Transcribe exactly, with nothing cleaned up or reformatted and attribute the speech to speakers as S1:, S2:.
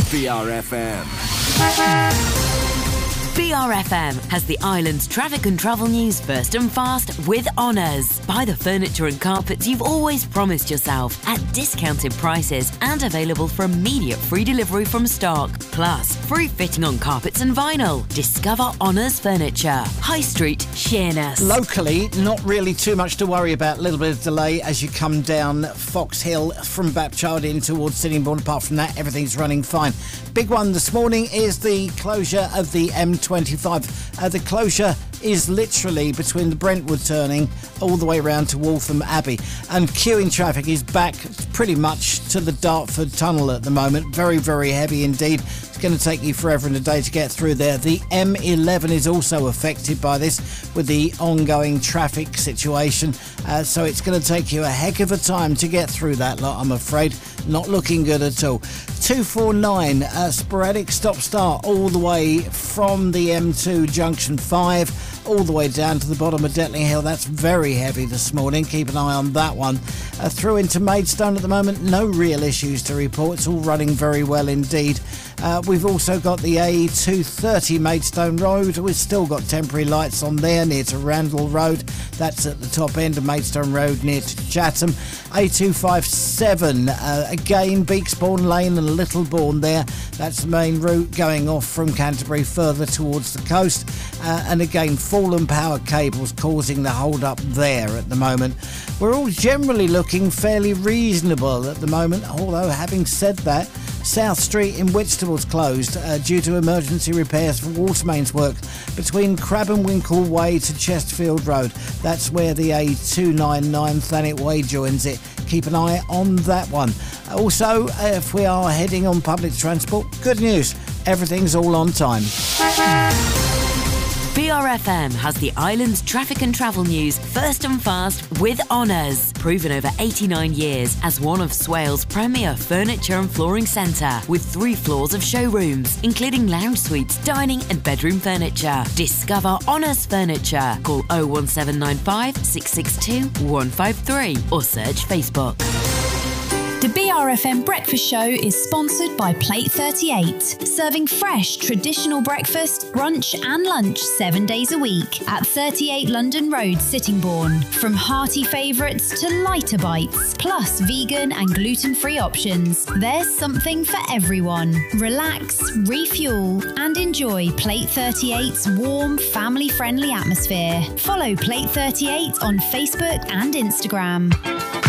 S1: B R F M.
S2: B R F M has the island's traffic and travel news first and fast with Honours. Buy the furniture and carpets you've always promised yourself at discounted prices and available for immediate free delivery from stock. Plus, free fitting on carpets and vinyl. Discover Honours Furniture. High Street, Sheerness.
S3: Locally, not really too much to worry about. A little bit of delay as you come down Fox Hill from Bapchild in towards Sittingbourne. Apart from that, everything's running fine. Big one this morning is the closure of the M twenty-five. Uh, the closure is literally between the Brentwood turning all the way around to Waltham Abbey, and queuing traffic is back pretty much to the Dartford Tunnel at the moment. Very, very heavy indeed. It's going to take you forever and a day to get through there. The M eleven is also affected by this with the ongoing traffic situation, uh, so it's going to take you a heck of a time to get through that lot, I'm afraid. Not looking good at all. two forty-nine, uh, sporadic stop-start all the way from the M two junction five all the way down to the bottom of Detling Hill. That's very heavy this morning. Keep an eye on that one. Uh, through into Maidstone at the moment, no real issues to report. It's all running very well indeed. Uh, we've also got the A two thirty Maidstone Road. We've still got temporary lights on there near to Randall Road. That's at the top end of Maidstone Road near to Chatham. A two fifty-seven, uh, again, Beaksbourne Lane and Littlebourne there. That's the main route going off from Canterbury further towards the coast. Uh, and again, fallen power cables causing the hold up there at the moment. We're all generally looking fairly reasonable at the moment, although having said that, South Street in Whitstable's closed uh, due to emergency repairs for water mains work between Crab and Winkle Way to Chesterfield Road. That's where the A two ninety-nine Thanet Way joins it. Keep an eye on that one. Also, if we are heading on public transport, good news, everything's all on time.
S2: B R F M has the island's traffic and travel news first and fast with Honours. Proven over eighty-nine years as one of Swale's premier furniture and flooring centre with three floors of showrooms, including lounge suites, dining and bedroom furniture. Discover Honours Furniture. Call oh one seven nine five, six six two, one five three or search Facebook.
S4: The B R F M Breakfast Show is sponsored by Plate thirty-eight, serving fresh, traditional breakfast, brunch and lunch seven days a week at thirty-eight London Road, Sittingbourne. From hearty favourites to lighter bites, plus vegan and gluten-free options, there's something for everyone. Relax, refuel and enjoy Plate thirty-eight's warm, family-friendly atmosphere. Follow Plate thirty-eight on Facebook and Instagram.